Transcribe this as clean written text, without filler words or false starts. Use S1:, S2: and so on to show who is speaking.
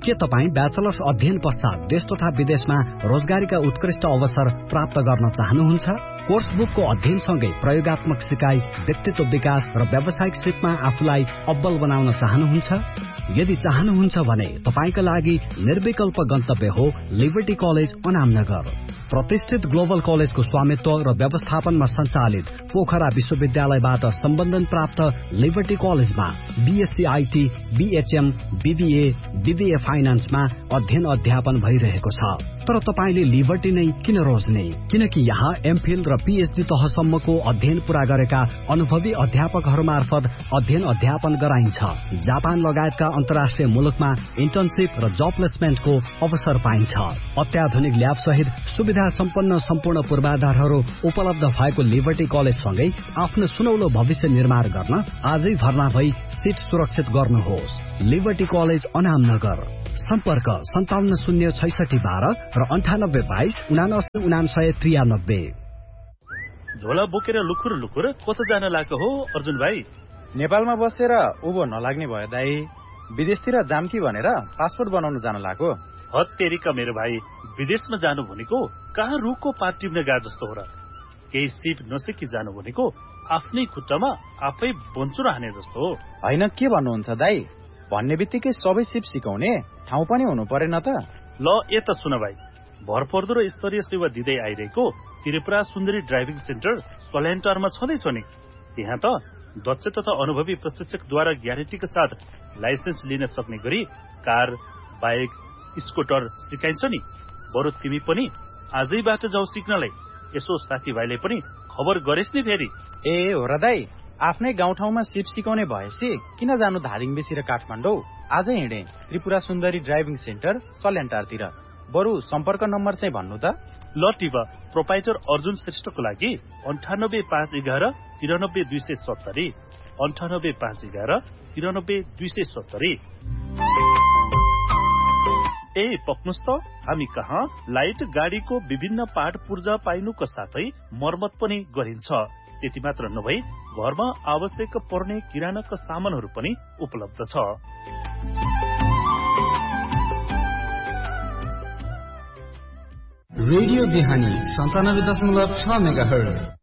S1: के तपाईँ ब्याचलर्स अध्ययन पश्चात देश तथा विदेशमा रोजगारीका उत्कृष्ट अवसर प्राप्त गर्न चाहनुहुन्छ? कोर्स बुकको अध्ययनसँगै प्रयोगात्मक सिकाइ, व्यक्तित्व विकास र व्यावसायिक सिपमा आफूलाई अब्बल बनाउन चाहनुहुन्छ? यदि चाहनुहुन्छ भने तपाईका लागि निर्विकल्प गन्तव्य हो लिबर्टी कलेज अनामनगर। प्रतिष्ठित ग्लोबल कलेजको स्वामित्व र व्यवस्थापनमा सञ्चालित पोखरा विश्वविद्यालयबाट सम्बन्धन प्राप्त लिबर्टी कलेजमा BSc IT, BHM, BBA, BBA फाइनान्समा अध्ययन अध्यापन भइरहेको छ। तर तपाईले लिबर्टी नै किन रोज्ने? किनकि यहाँ एमफिल र पीएचडी तहसम्मको अध्ययन पूरा गरेका अनुभवी अध्यापकहरू मार्फत अध्ययन अध्यापन गराइन्छ। जापान लगायतका अन्तर्राष्ट्रिय मुलुकमा इन्टर्नशिप र जब प्लेसमेन्टको अवसर पाइन्छ। अत्याधुनिक ल्याब सहित सुविधा सम्पन्न सम्पूर्ण पूर्वाधारहरू उपलब्ध भएको लिबर्टी कलेजसँगै आफ्नो सुनौलो भविष्य निर्माण गर्न आजै भर्ना भई सिट सुरक्षित गर्नुहोस्। Liberty college Anamnagar. सम्पर्क 570661 र 9822
S2: झोला बोकेर लुखुर लुखुर कता जान लागेको हो अर्जुन भाइ?
S3: नेपालमा बसेर उभो नलाग्ने भयो दाई। विदेशतिर जाम कि भनेर पासपोर्ट बनाउन जान लाग्यो।
S2: हत्तेरीका मेरो भाइ, विदेशमा जानु भनेको कहाँ रुखको पात टिप्ने गा जस्तो हो र? केही सिप नसिकी जानु भनेको आफ्नै खुट्टामा आफै बन्चुर हाने जस्तो हो।
S3: होइन, के भन्नुहुन्छ दाई? भन्ने बित्तिकै सबै सिप सिकाउने ठाउँ पनि हुनु परेन त?
S2: ल यता सुन भाइ, भरपर्दो र स्तरीय सेवा दिँदै आइरहेको त्रिपुरा सुन्दरी ड्राइभिङ सेन्टर सल्यान्टारमा छँदैछ नि। त्यहाँ त दक्ष तथा अनुभवी प्रशिक्षकद्वारा ग्यारेन्टीका साथ लाइसेन्स लिन सक्ने गरी कार, बाइक, स्कुटर सिकाइन्छ नि। बरु तिमी पनि आजैबाट जाऊ सिक्नलाई। यसो साथीभाइले पनि खबर गरेस् नि फेरि।
S3: ए हो र दाई, आफ्नै गाउँठाउँमा सिप सिकाउने भएपछि किन जानु धादिङ बेसी र काठमाडौँ? आजै हिँडे त्रिपुरा सुन्दरी ड्राइभिङ सेन्टर सल्यान्टारतिर। बरु सम्पर्क नम्बर चाहिँ भन्नु त।
S2: ल टिप, प्रोपाइटर अर्जुन श्रेष्ठको लागि 98511 93270 98511 93270। ए पक्नुस् त, हामी कहाँ लाइट गाडीको विभिन्न पार्ट पूर्जा पाइनुको साथै मर्मत पनि गरिन्छ। त्यति मात्र नभई घरमा आवश्यक पर्ने किरानाका सामानहरू पनि उपलब्ध छ।
S4: रेडियो बिहानी 97.6 मेगाहर्ज।